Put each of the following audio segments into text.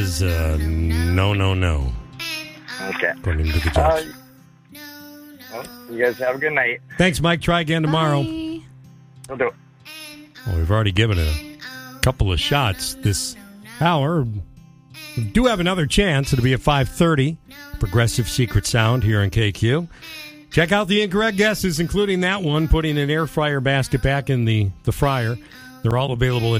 is no. Okay. According to the judge. Well, you guys have a good night. Thanks, Mike. Try again tomorrow. Bye. We'll do it. Well, we've already given it a couple of shots this hour. We do have another chance. It'll be at 5:30. Progressive Secret Sound here on KQ. Check out the incorrect guesses, including that one, putting an air fryer basket back in the fryer. They're all available at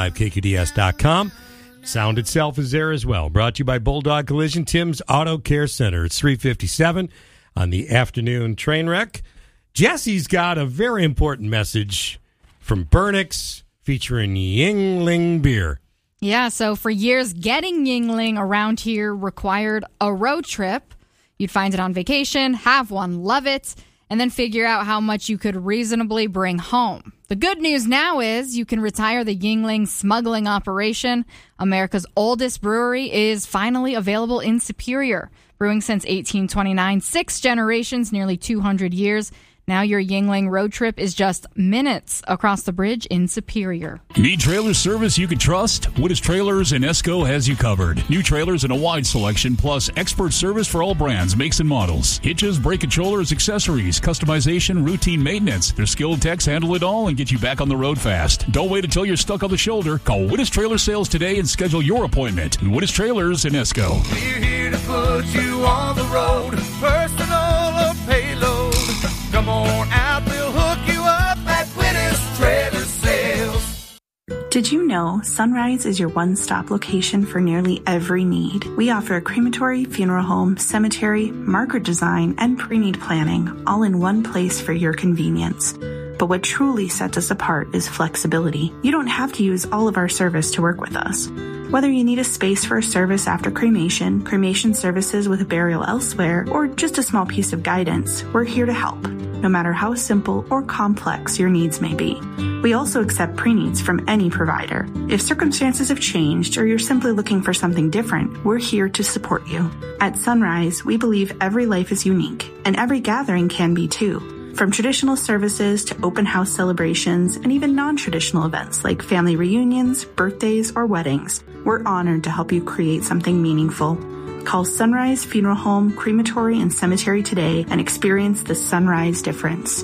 95KQDS.com. Sound itself is there as well. Brought to you by Bulldog Collision, Tim's Auto Care Center. It's 3:57 on the afternoon train wreck. Jesse's got a very important message from Burnix featuring Yuengling beer. Yeah, so for years, getting Yuengling around here required a road trip. You'd find it on vacation, have one, love it, and then figure out how much you could reasonably bring home. The good news now is you can retire the Yuengling smuggling operation. America's oldest brewery is finally available in Superior. Brewing since 1829, 6 generations, nearly 200 years. Now your Yuengling road trip is just minutes across the bridge in Superior. Need trailer service you can trust? Wittes Trailers in Esco has you covered. New trailers in a wide selection, plus expert service for all brands, makes, and models. Hitches, brake controllers, accessories, customization, routine maintenance. Their skilled techs handle it all and get you back on the road fast. Don't wait until you're stuck on the shoulder. Call Wittes Trailer Sales today and schedule your appointment. Wittes Trailers in Esco. We're here to put you on the road, personal or payload. Come on out, we'll hook you up at Wittes Trailer Sales. Did you know Sunrise is your one-stop location for nearly every need? We offer a crematory, funeral home, cemetery, marker design, and pre-need planning, all in one place for your convenience. But what truly sets us apart is flexibility. You don't have to use all of our service to work with us. Whether you need a space for a service after cremation, cremation services with a burial elsewhere, or just a small piece of guidance, we're here to help, no matter how simple or complex your needs may be. We also accept pre-needs from any provider. If circumstances have changed or you're simply looking for something different, we're here to support you. At Sunrise, we believe every life is unique, and every gathering can be too. From traditional services to open house celebrations and even non-traditional events like family reunions, birthdays, or weddings, we're honored to help you create something meaningful. Call Sunrise Funeral Home, Crematory, and Cemetery today and experience the Sunrise difference.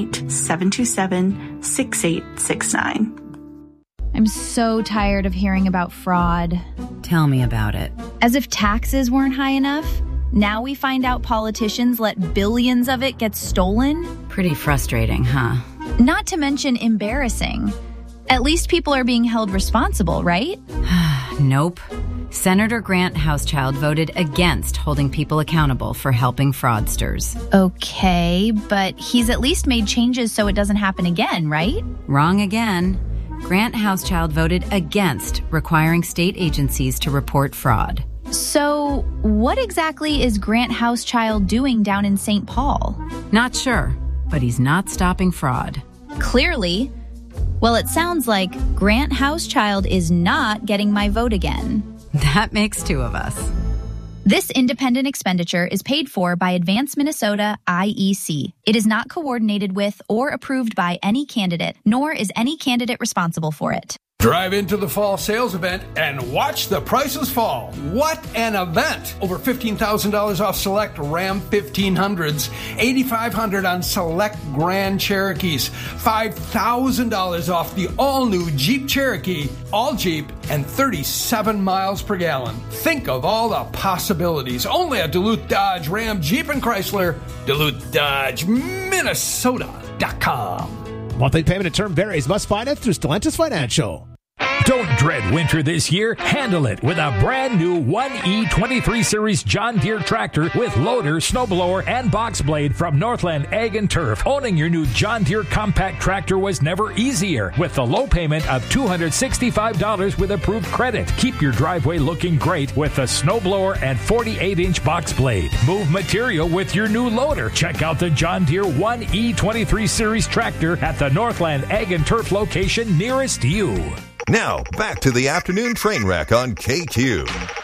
218-727-6869. I'm so tired of hearing about fraud. Tell me about it. As if taxes weren't high enough, now we find out politicians let billions of it get stolen. Pretty frustrating, huh? Not to mention embarrassing. At least people are being held responsible, right? Nope. Senator Grant Housechild voted against holding people accountable for helping fraudsters. Okay, but he's at least made changes so it doesn't happen again, right? Wrong again. Grant Housechild voted against requiring state agencies to report fraud. So, what exactly is Grant Housechild doing down in St. Paul? Not sure, but he's not stopping fraud. Clearly. Well, it sounds like Grant Housechild is not getting my vote again. That makes 2 of us. This independent expenditure is paid for by Advance Minnesota IEC. It is not coordinated with or approved by any candidate, nor is any candidate responsible for it. Drive into the fall sales event and watch the prices fall. What an event! Over $15,000 off select Ram 1500s, $8,500 on select Grand Cherokees, $5,000 off the all-new Jeep Cherokee, all Jeep, and 37 miles per gallon. Think of all the possibilities. Only at Duluth Dodge, Ram, Jeep, and Chrysler. Duluth Dodge, Minnesota.com. Monthly payment and term varies. Must finance through Stellantis Financial. Don't dread winter this year. Handle it with a brand new 1E23 Series John Deere tractor with loader, snowblower, and box blade from Northland Ag and Turf. Owning your new John Deere compact tractor was never easier with the low payment of $265 with approved credit. Keep your driveway looking great with the snowblower and 48-inch box blade. Move material with your new loader. Check out the John Deere 1E23 Series tractor at the Northland Ag and Turf location nearest you. Now, back to the afternoon train wreck on KQ.